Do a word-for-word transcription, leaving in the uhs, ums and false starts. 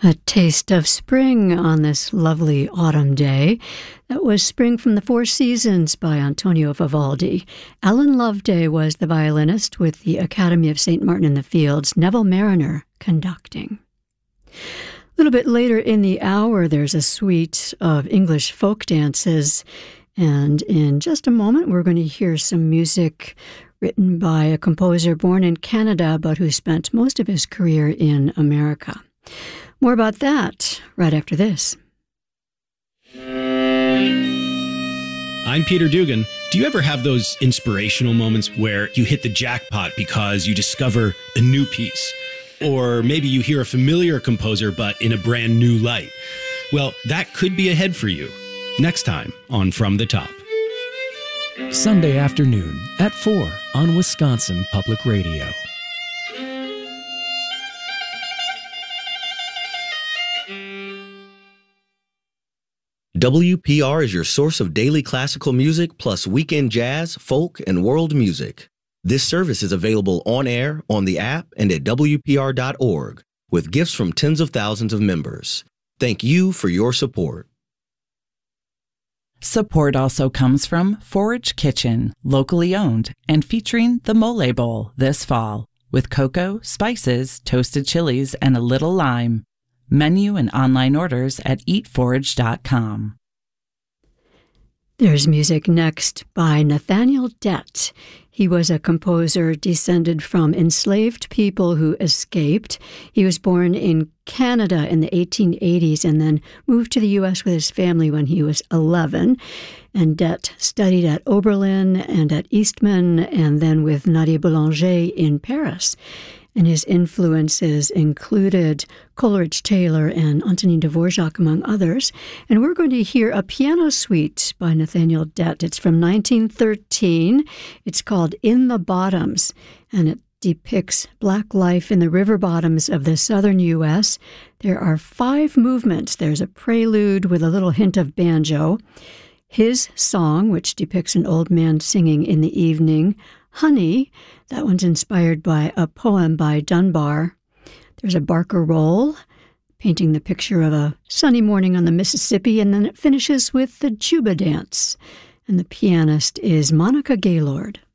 A taste of spring on this lovely autumn day. That was Spring from the Four Seasons by Antonio Vivaldi. Alan Loveday was the violinist with the Academy of Saint Martin in the Fields, Neville Mariner conducting. A little bit later in the hour, there's a suite of English folk dances, and in just a moment, we're going to hear some music written by a composer born in Canada, but who spent most of his career in America. More about that right after this. I'm Peter Dugan. Do you ever have those inspirational moments where you hit the jackpot because you discover a new piece? Or maybe you hear a familiar composer but in a brand new light? Well, that could be ahead for you. Next time on From the Top. Sunday afternoon at four on Wisconsin Public Radio. W P R is your source of daily classical music plus weekend jazz, folk, and world music. This service is available on air, on the app, and at W P R dot org, with gifts from tens of thousands of members. Thank you for your support. Support also comes from Forage Kitchen, locally owned, and featuring the Mole Bowl this fall, with cocoa, spices, toasted chilies, and a little lime. Menu and online orders at eat forage dot com. There's music next by Nathaniel Dett. He was a composer descended from enslaved people who escaped. He was born in Canada in the eighteen eighties and then moved to the U S with his family when he was eleven. And Dett studied at Oberlin and at Eastman and then with Nadia Boulanger in Paris. And his influences included Coleridge Taylor and Antonin Dvorak, among others. And we're going to hear a piano suite by Nathaniel Dett. It's from nineteen thirteen. It's called In the Bottoms, and it depicts Black life in the river bottoms of the southern U S. There are five movements. There's a prelude with a little hint of banjo. His song, which depicts an old man singing in the evening. Honey, that one's inspired by a poem by Dunbar. There's a Barker roll, painting the picture of a sunny morning on the Mississippi, and then it finishes with the Juba dance. And the pianist is Monica Gaylord.